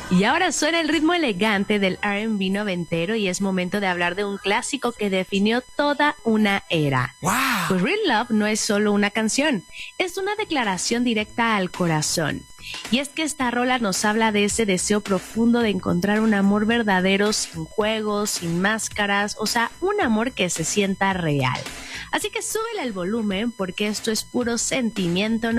Y ahora suena el ritmo elegante del R&B noventero y es momento de hablar de un clásico que definió toda una era. ¡Wow! Pues Real Love no es solo una canción, es una declaración directa al corazón. Y es que esta rola nos habla de ese deseo profundo de encontrar un amor verdadero sin juegos, sin máscaras, o sea, un amor que se sienta real. Así que súbele el volumen porque esto es puro sentimiento